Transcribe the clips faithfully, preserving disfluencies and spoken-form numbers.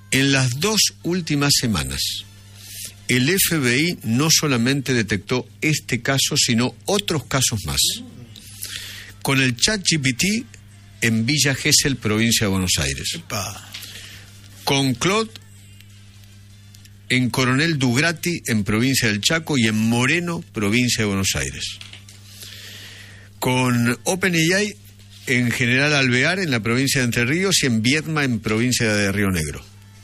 En las dos últimas semanas, el F B I no solamente detectó este caso, sino otros casos más. Con el ChatGPT en Villa Gesell, provincia de Buenos Aires. Epa. Con Claude en Coronel Dugrati, en provincia del Chaco, y en Moreno, provincia de Buenos Aires. Con OpenAI en General Alvear, en la provincia de Entre Ríos, y en Viedma, en provincia de Río Negro.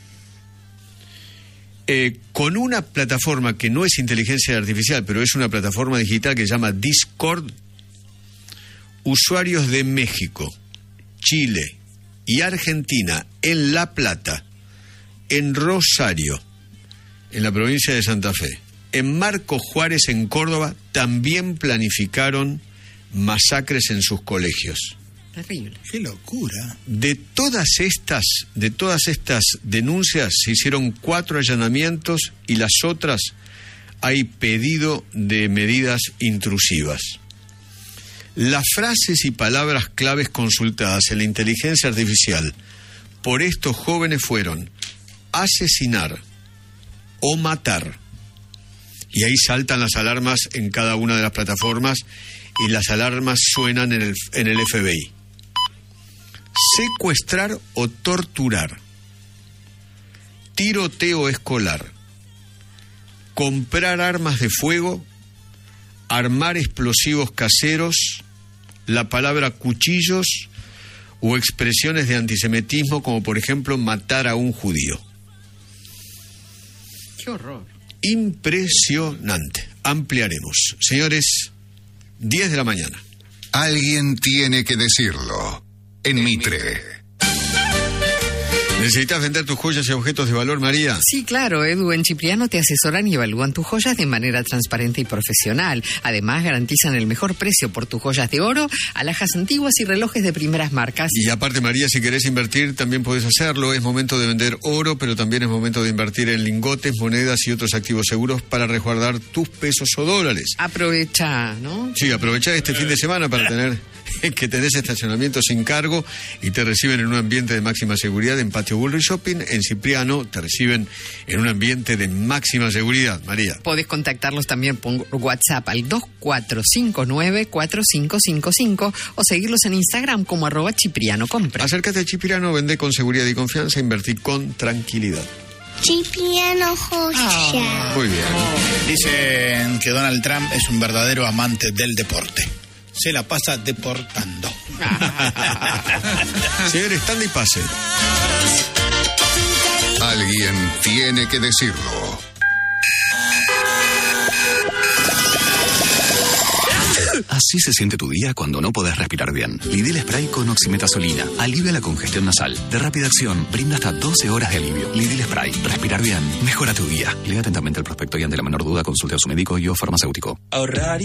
Eh, con una plataforma que no es inteligencia artificial, pero es una plataforma digital que se llama Discord, usuarios de México, Chile y Argentina, en La Plata, en Rosario, en la provincia de Santa Fe, en Marcos Juárez, en Córdoba, también planificaron masacres en sus colegios. Terrible. ¡Qué locura! De todas estas, de todas estas denuncias se hicieron cuatro allanamientos y las otras hay pedido de medidas intrusivas. Las frases y palabras claves consultadas en la inteligencia artificial por estos jóvenes fueron asesinar o matar. Y ahí saltan las alarmas en cada una de las plataformas y las alarmas suenan en el, en el F B I. Secuestrar o torturar, tiroteo escolar, comprar armas de fuego, armar explosivos caseros, la palabra cuchillos o expresiones de antisemitismo como por ejemplo matar a un judío. ¡Qué horror! Impresionante. Ampliaremos. Señores, diez de la mañana. Alguien tiene que decirlo. En Mitre. ¿Necesitas vender tus joyas y objetos de valor, María? Sí, claro, Edu. En Cipriano te asesoran y evalúan tus joyas de manera transparente y profesional. Además, garantizan el mejor precio por tus joyas de oro, alhajas antiguas y relojes de primeras marcas. Y aparte, María, si querés invertir, también podés hacerlo. Es momento de vender oro, pero también es momento de invertir en lingotes, monedas y otros activos seguros para resguardar tus pesos o dólares. Aprovecha, ¿no? Sí, aprovecha este fin de semana para tener que tenés estacionamiento sin cargo y te reciben en un ambiente de máxima seguridad en Patio Bullrich Shopping. En Cipriano te reciben en un ambiente de máxima seguridad, María. Podés contactarlos también por WhatsApp al dos cuatro cinco nueve cuatro cinco cinco cinco o seguirlos en Instagram como arroba Cipriano Compra. Acércate a Cipriano, vende con seguridad y confianza, invertí con tranquilidad. Cipriano Joya. Ah, muy bien. Dicen que Donald Trump es un verdadero amante del deporte. Se la pasa deportando. Señores, stand y pase. Alguien tiene que decirlo. Así se siente tu día cuando no podés respirar bien. Lidl Spray con oximetazolina alivia la congestión nasal. De rápida acción, brinda hasta doce horas de alivio. Lidl Spray. Respirar bien. Mejora tu día. Lea atentamente el prospecto y ante la menor duda consulte a su médico y o farmacéutico. Ahorrar